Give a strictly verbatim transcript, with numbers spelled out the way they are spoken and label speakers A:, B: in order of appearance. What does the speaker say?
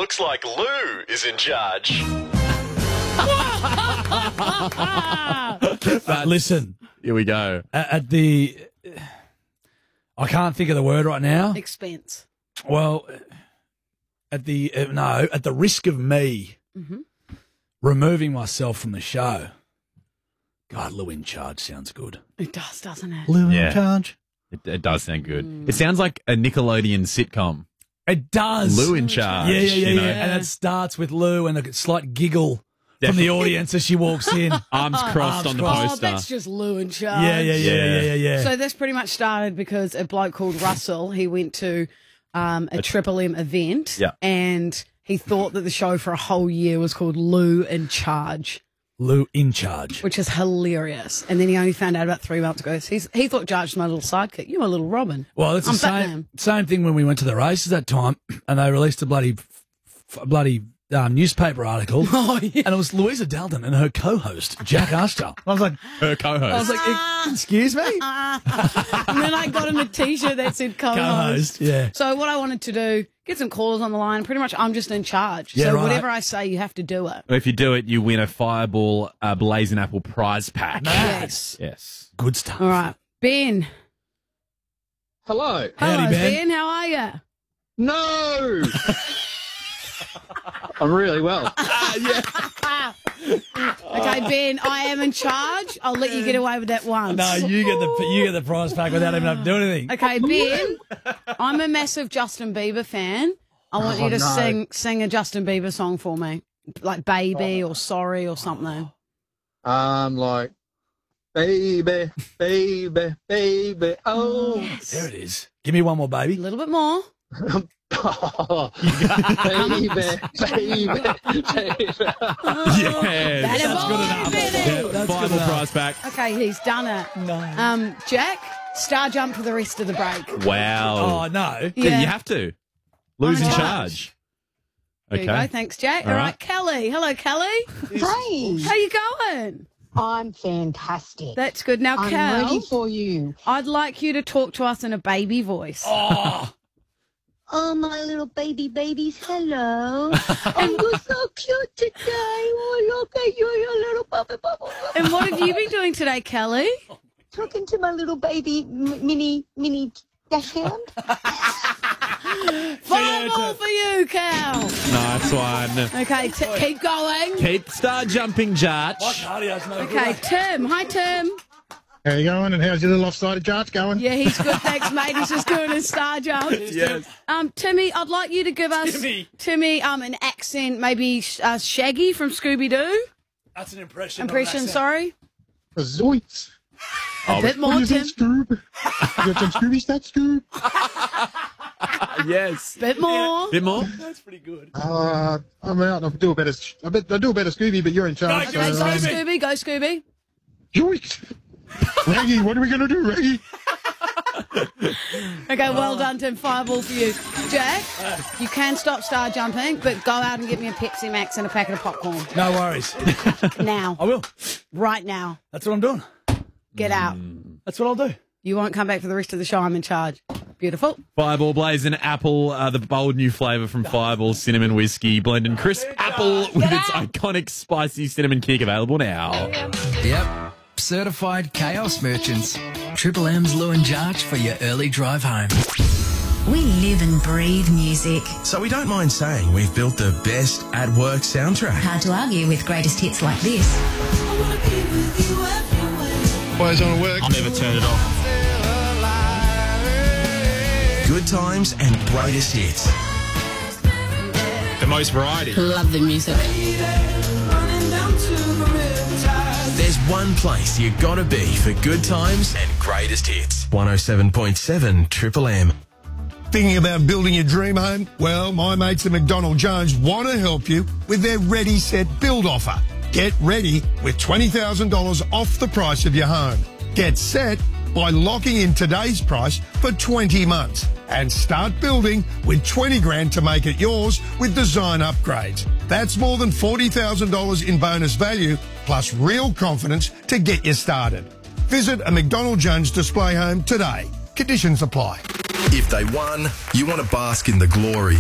A: Looks like Lou is in charge.
B: Uh, listen,
C: Here we go.
B: at, at the... I can't think of the word right now.
D: Expense.
B: Well, at the... Uh, no, at the risk of me
D: Mm-hmm.
B: removing myself from the show. God, Lou in charge sounds good.
D: It does, doesn't it?
B: Lou
C: Yeah.
B: in charge?
C: It, it does sound good. It sounds like a Nickelodeon sitcom.
B: It does.
C: Lou in charge.
B: Yeah, yeah, yeah,
C: you know.
B: yeah. And it starts with Lou and a slight giggle from the audience as she walks in.
C: Arms crossed
B: Arms
C: on the
B: crossed.
D: Oh,
C: poster.
D: that's just Lou in charge.
B: Yeah, yeah, yeah, yeah, yeah, yeah.
D: So this pretty much started because a bloke called Russell, he went to um, a Triple M event
C: Yeah.
D: and he thought that the show for a whole year was called Lou in Charge,
B: Lou in charge.
D: which is hilarious. And then he only found out about three months ago. So he's, he thought Charge was my little sidekick. You're my little Robin.
B: Well, it's
D: I'm
B: the same,
D: Batman.
B: same thing when we went to the races that time and they released a bloody, f- bloody um, newspaper article.
D: Oh, yeah.
B: And it was Louisa Dalton and her co-host, Jack Astor. I was like,
C: Her co-host.
B: I was like, excuse me?
D: And then I got him a T-shirt that said co-host.
B: Co-host, yeah.
D: So what I wanted to do, get some callers on the line. Pretty much I'm just in charge.
B: Yeah,
D: so
B: right.
D: whatever I say, you have to do it.
C: If you do it, you win a Fireball uh, Blazing Apple prize pack.
D: Yes.
C: Yes.
B: Good stuff.
D: All right. Ben.
E: Hello.
B: Howdy,
D: Hello,
B: Ben.
D: Ben. How are you?
E: No. I'm really well.
D: Okay, Ben, I am in charge. I'll let you get away with that once.
B: No, you get the you get the prize pack without even having to do anything.
D: Okay, Ben, I'm a massive Justin Bieber fan. I want
E: Oh,
D: you to
E: no.
D: sing sing a Justin Bieber song for me, like Baby or Sorry or something.
E: I'm like, baby, baby, baby. Oh,
B: There it is. Give me one more,
D: A
B: baby.
D: little bit more.
E: baby, baby, baby, baby.
C: Yes.
D: That
B: That's good enough.
D: baby.
B: Yeah, that's
C: Fireball
B: good enough.
C: prize pack.
D: Okay, he's done it.
B: No.
D: Um, Jack, star jump for the rest of the break.
C: Wow.
B: Oh, no.
C: yeah. you have to. Lose
D: I'm
C: in
D: in
C: charge.
D: There you go. Thanks, Jack.
C: All
D: All
C: right.
D: right, Kelly. Hello, Kelly.
F: Hey,
D: How you going?
F: I'm fantastic.
D: That's good. Now,
F: I'm
D: Cal,
F: ready for you.
D: I'd like you to talk to us in a baby voice.
B: Oh,
F: Oh, my little baby babies, hello. And you're so cute today. Oh, look at you, you little puppy bubble.
D: And what have you been doing today, Kelly?
F: Talking to my little baby m- mini, mini dash hound.
D: Fireball for you, Cal.
C: Nice one.
D: Okay, t- keep going.
C: Keep star jumping, Jarch.
B: cardio's no
D: Okay, Tim. Hi, Tim.
G: How you going, and how's your little offsided charge going?
D: Yeah, he's good. Thanks, mate. He's just doing his star jump.
C: Yes.
D: Um, Timmy, I'd like you to give us
B: Timmy.
D: Timmy um an accent, maybe uh, Shaggy from Scooby Doo.
B: That's an impression.
D: Impression, sorry.
G: Zoinks.
D: A bit more,
G: What is
D: Tim.
G: that, Scoob? You got some Scooby stats, Scoob?
C: Yes.
D: Bit more.
C: Bit more?
B: That's pretty good.
G: Uh, I'm out. I'll do a better. I bet I do a better Scooby, but you're in charge.
B: No,
D: Okay,
G: so,
D: go
G: um,
D: Scooby. Go Scooby.
G: Zoinks. Raggy, what are we gonna do, Raggy?
D: Okay, well done, Tim. Fireball for you. Jack, you can stop star jumping, but go out and get me a Pepsi Max and a packet of popcorn.
B: No worries.
D: Now.
B: I will.
D: Right now.
B: That's what I'm doing.
D: Get out.
B: That's what I'll do.
D: You won't come back for the rest of the show. I'm in charge. Beautiful.
C: Fireball Blazing Apple, uh, the bold new flavour from Fireball Cinnamon Whiskey, blending crisp apple with its iconic spicy cinnamon kick, available now.
H: Yep. Certified Chaos Merchants. Triple M's Lou and Jarch for your early drive home.
I: We live and breathe music.
A: So we don't mind saying we've built the best at work soundtrack.
I: Hard to argue with greatest hits like this.
G: Boys on work.
E: I'll never turn it off.
A: Good times and greatest hits.
E: The most variety.
D: Love the music.
A: There's one place you gotta be for good times and greatest hits. one oh seven point seven Triple M.
J: Thinking about building your dream home? Well, my mates at McDonald Jones want to help you with their Ready Set Build offer. Get ready with twenty thousand dollars off the price of your home. Get set by locking in today's price for twenty months and start building with twenty grand to make it yours with design upgrades. That's more than forty thousand dollars in bonus value plus real confidence to get you started. Visit a McDonald Jones display home today. Conditions apply.
A: If they won, you want to bask in the glory